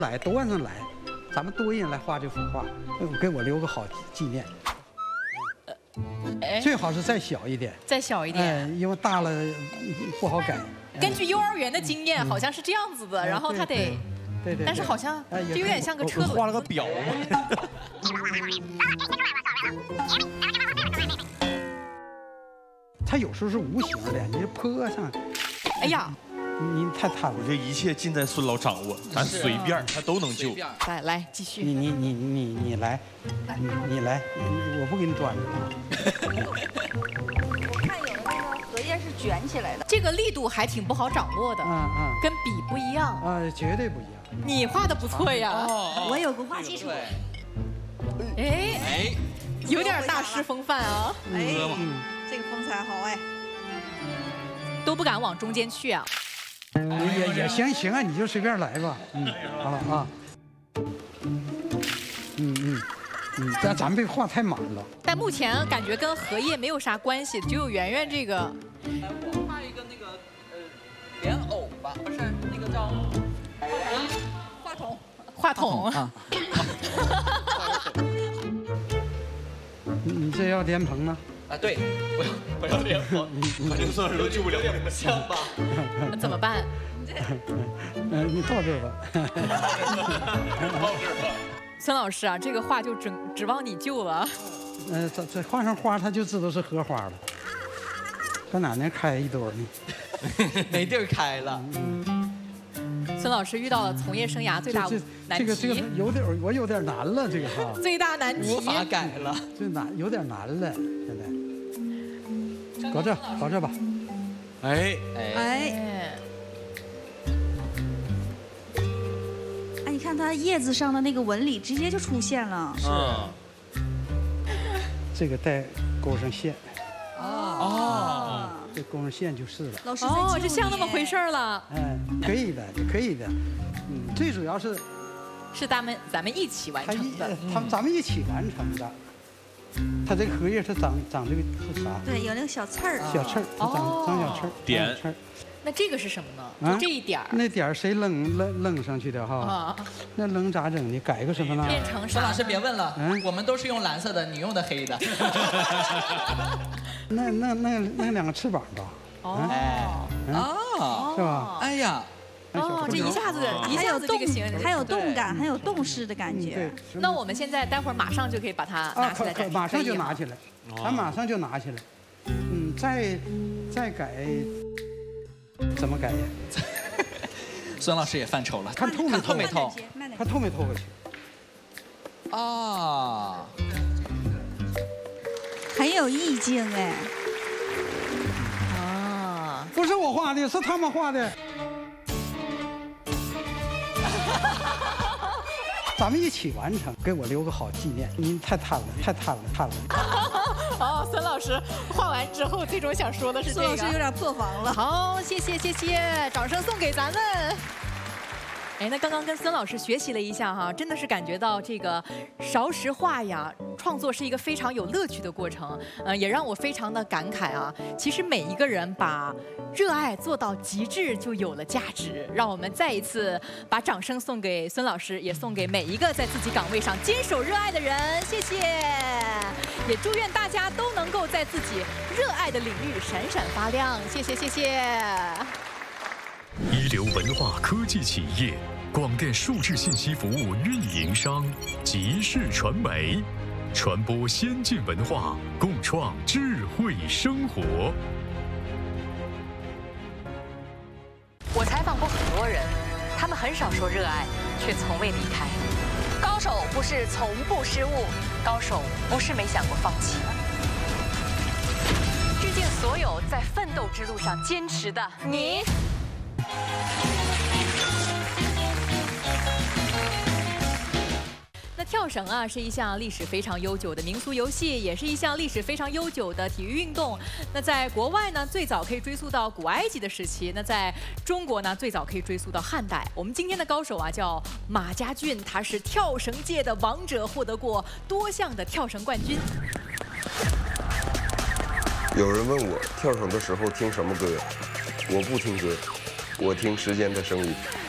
来都按上来，咱们多人来画这幅画，给我留个好纪念。最好是再小一点， 再小一点， 因为大了不好改。 根据幼儿园的经验，好像是这样子的，然后他得， 对， 但是好像就有点像个车轮。 画了个表嘛。 它有时候是无形的，你泼上， 哎呀。 你太贪了， 我这一切尽在孙老掌握，咱随便他都能救。 来继续。 你来，你来，我不给你端着啊。 我看有的那个荷叶是卷起来的， 这个力度还挺不好掌握的，跟笔不一样啊，绝对不一样。 你画的不错呀， 我有个画基础。 哎，有点大师风范啊。 哎，这个风采好哎， 都不敢往中间去啊。 也行啊，你就随便来吧。好了啊。咱们别画太满了。 但目前感觉跟荷叶没有啥关系，只有圆圆这个。 我画一个那个莲藕吧，不是那个叫话筒啊。 你这要莲蓬吗？ 啊，对，我要莲蓬， 反正孙老师都救不了， 有点不像吧？ 怎么办？ 你到这吧。 到这吧。 孙老师啊，这个画就指望你救了。 这画上花，他就知道是荷花了。搁哪能开一朵呢？ 没地儿开了。 孙老师遇到了从业生涯最大难题。 这个我有点难了，这个哈。 最大难题。 无法改了。 有点难了，现在。 搞这吧， 哎， 你看它叶子上的那个纹理直接就出现了。 是。 这个带勾上线。 哦。 这勾上线就是了。 老师就像那么回事了。 可以的。最主要是咱们一起完成的。 咱们一起完成的。 它这个荷叶，它长这个是啥？ 对，有那个小刺儿。 小刺儿，长小刺儿。 点。 那这个是什么呢？就这一点儿。 那点儿谁扔上去的哈？那扔咋整呢？改个什么呢？ 变成孙老师别问了，我们都是用蓝色的，你用的黑的。 那两个翅膀吧？是吧？ 哎呀。 这一下子这个形， 还有动感，还有动势的感觉。 那我们现在待会儿马上就可以把它拿起来展示， 马上就拿起来，咱马上就拿起来。再改，怎么改呀？ 孙老师也犯愁了， 看透没透？看透没透过去？ 啊， 很有意境哎。 啊， 不是我画的，是他们画的。 咱们一起完成，给我留个好纪念。您太贪了。 哦，孙老师画完之后，最终想说的是这个。 孙老师有点破防了。 好，谢谢，掌声送给咱们。哎，那刚刚跟孙老师学习了一下哈，真的是感觉到这个韶石画呀，创作是一个非常有乐趣的过程。也让我非常的感慨啊。其实每一个人把热爱做到极致，就有了价值。让我们再一次把掌声送给孙老师，也送给每一个在自己岗位上坚守热爱的人。谢谢，也祝愿大家都能够在自己热爱的领域闪闪发亮。谢谢。 一流文化科技企业，广电数字信息服务运营商，集市传媒，传播先进文化，共创智慧生活。 我采访过很多人，他们很少说热爱，却从未离开。高手不是从不失误，高手不是没想过放弃。致敬所有在奋斗之路上坚持的你。 那跳绳啊，是一项历史非常悠久的民俗游戏，也是一项历史非常悠久的体育运动。那在国外呢，最早可以追溯到古埃及的时期；那在中国呢，最早可以追溯到汉代。我们今天的高手啊，叫马家俊，他是跳绳界的王者，获得过多项的跳绳冠军。 有人问我跳绳的时候听什么歌，我不听歌，我听时间的声音。